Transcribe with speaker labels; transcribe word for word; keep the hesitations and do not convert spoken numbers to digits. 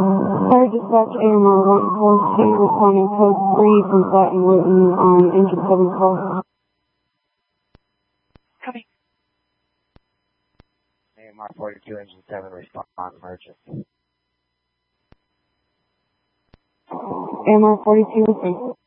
Speaker 1: Fire dispatch A M R one four two responding code three from Flat and Luton on engine seven four.
Speaker 2: Copy. A M R forty-two, engine seven, respond emergent.
Speaker 1: A M R forty-two,